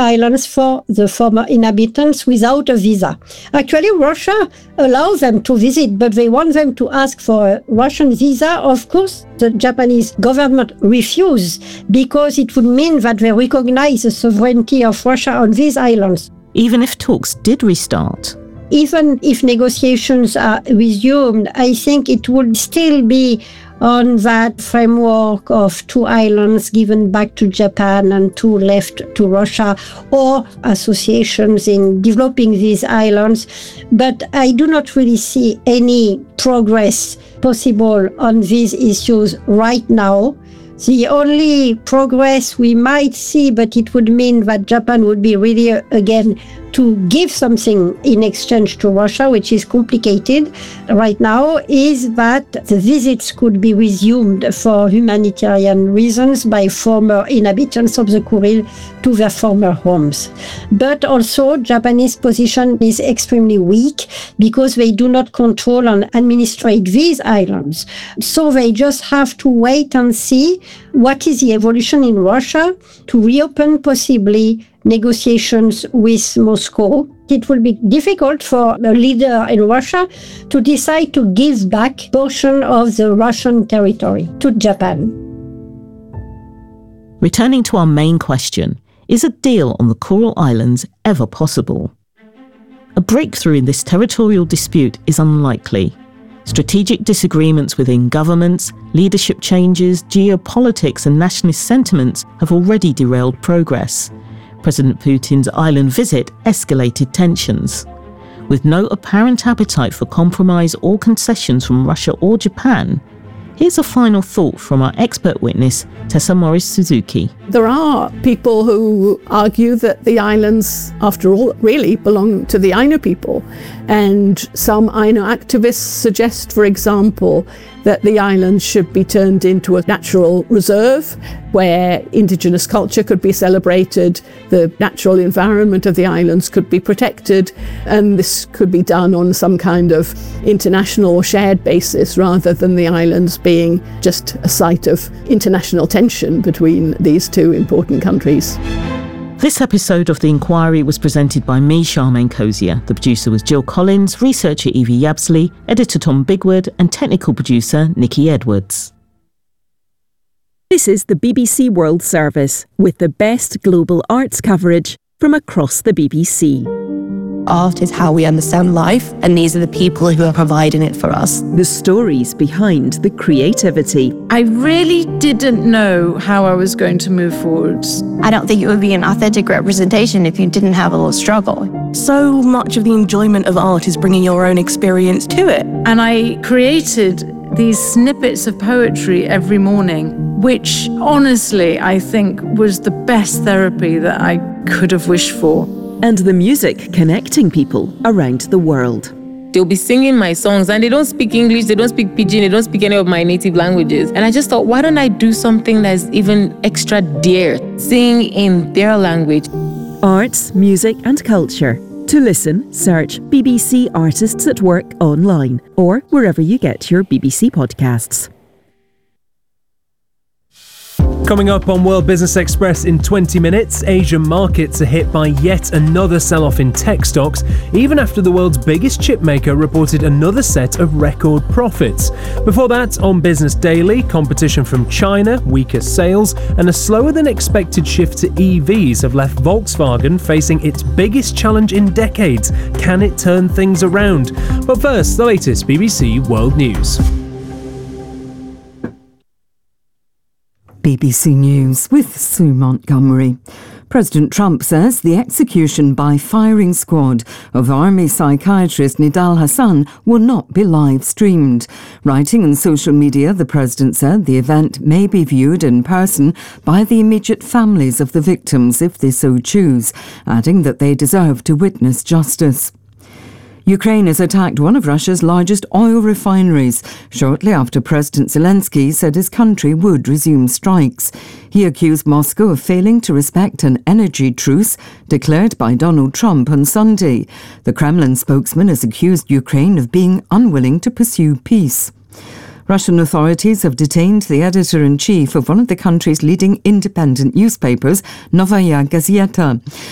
islands for the former inhabitants without a visa. Actually, Russia allows them to visit, but they want them to ask for a Russian visa. Of course, the Japanese government refused because it would mean that they recognize the sovereignty of Russia on these islands. Even if talks did restart? Even if negotiations are resumed, I think it would still be on that framework of 2 islands given back to Japan and 2 left to Russia, or associations in developing these islands. But I do not really see any progress possible on these issues right now. The only progress we might see, but it would mean that Japan would be really, again, to give something in exchange to Russia, which is complicated right now, is that the visits could be resumed for humanitarian reasons by former inhabitants of the Kuril to their former homes. But also, Japanese position is extremely weak because they do not control and administrate these islands. So they just have to wait and see what is the evolution in Russia to reopen possibly negotiations with Moscow. It will be difficult for a leader in Russia to decide to give back a portion of the Russian territory to Japan. Returning to our main question, is a deal on the Coral Islands ever possible? A breakthrough in this territorial dispute is unlikely. Strategic disagreements within governments, leadership changes, geopolitics and nationalist sentiments have already derailed progress. President Putin's island visit escalated tensions. With no apparent appetite for compromise or concessions from Russia or Japan, here's a final thought from our expert witness, Tessa Morris-Suzuki. There are people who argue that the islands, after all, really belong to the Ainu people. And some Ainu activists suggest, for example, that the islands should be turned into a natural reserve where indigenous culture could be celebrated, the natural environment of the islands could be protected, and this could be done on some kind of international or shared basis rather than the islands being just a site of international tension between these 2 important countries. This episode of The Inquiry was presented by me, Charmaine Cozier. The producer was Jill Collins, researcher Evie Yabsley, editor Tom Bigwood, and technical producer Nikki Edwards. This is the BBC World Service, with the best global arts coverage from across the BBC. Art is how we understand life, and these are the people who are providing it for us. The stories behind the creativity. I really didn't know how I was going to move forwards. I don't think it would be an authentic representation if you didn't have a little struggle. So much of the enjoyment of art is bringing your own experience to it. And I created these snippets of poetry every morning, which honestly I think was the best therapy that I could have wished for. And the music connecting people around the world. They'll be singing my songs and they don't speak English, they don't speak Pidgin, they don't speak any of my native languages. And I just thought, why don't I do something that's even extra dear? Sing in their language. Arts, music and culture. To listen, search BBC Artists at Work online or wherever you get your BBC podcasts. Coming up on World Business Express in 20 minutes, Asian markets are hit by yet another sell-off in tech stocks, even after the world's biggest chip maker reported another set of record profits. Before that, on Business Daily, competition from China, weaker sales, and a slower than expected shift to EVs have left Volkswagen facing its biggest challenge in decades. Can it turn things around? But first, the latest BBC World News. BBC News with Sue Montgomery. President Trump says the execution by firing squad of Army psychiatrist Nidal Hasan will not be live-streamed. Writing on social media, the president said the event may be viewed in person by the immediate families of the victims if they so choose, adding that they deserve to witness justice. Ukraine has attacked one of Russia's largest oil refineries shortly after President Zelensky said his country would resume strikes. He accused Moscow of failing to respect an energy truce declared by Donald Trump on Sunday. The Kremlin spokesman has accused Ukraine of being unwilling to pursue peace. Russian authorities have detained the editor-in-chief of one of the country's leading independent newspapers, Novaya Gazeta.